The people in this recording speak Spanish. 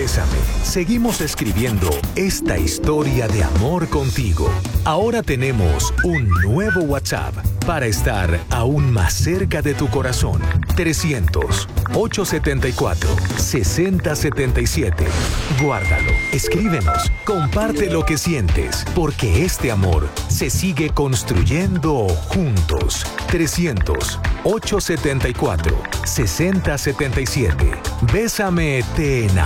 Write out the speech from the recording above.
Bésame. Seguimos escribiendo esta historia de amor contigo. Ahora tenemos un nuevo WhatsApp para estar aún más cerca de tu corazón. 300-874-6077. Guárdalo, escríbenos, comparte lo que sientes, porque este amor se sigue construyendo juntos. 300-874-6077. Bésame, te enamoro.